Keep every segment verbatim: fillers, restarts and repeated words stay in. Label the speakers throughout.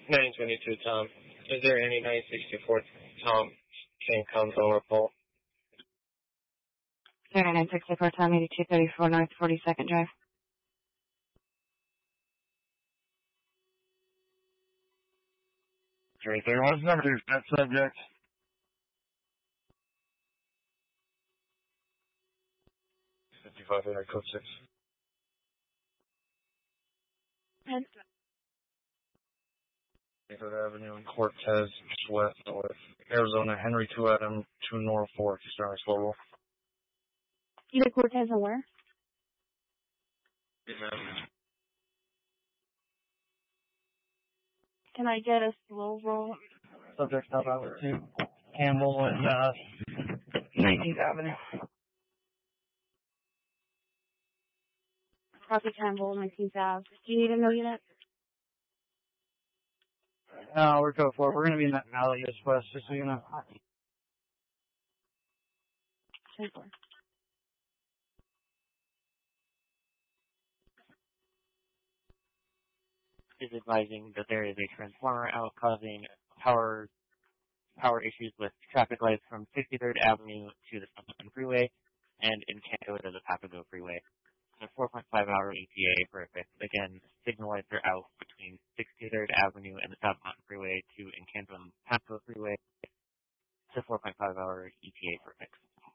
Speaker 1: nine twenty-two, Tom. Is there any nine sixty-four, Tom, can come over Paul?
Speaker 2: nine sixty-four, Tom, eighty-two thirty-four North forty-second Drive.
Speaker 3: three thirty-one, number two, that subject.
Speaker 1: fifty-five hundred, code six.
Speaker 2: And
Speaker 1: David Avenue and Cortez, just west north. Arizona, Henry two Adam, two North four, Eastern Global.
Speaker 2: either Cortez or where?
Speaker 1: Amen.
Speaker 2: Can I get a slow roll?
Speaker 3: Subject stop out two. Campbell and uh, nineteenth Avenue.
Speaker 2: Copy Campbell, nineteenth Avenue. Do you need a million unit?
Speaker 3: No, we're go for it. We're going to be in that alley just west, just so you know.
Speaker 2: ten four.
Speaker 4: Is advising that there is a transformer out causing power power issues with traffic lights from sixty-third Avenue to the Sunshine Freeway and in Canto to the Papago Freeway. A four point five hour E T A for a fix. Again, signal lights are out between sixty-third Avenue and the South Mountain Freeway to Encanto and Papago Freeway. It's a four point five hour E T A for a fix.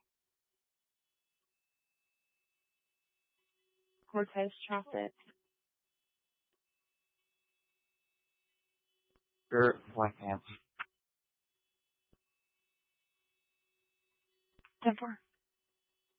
Speaker 2: Cortez traffic.
Speaker 4: Or Black Pants.
Speaker 2: ten four.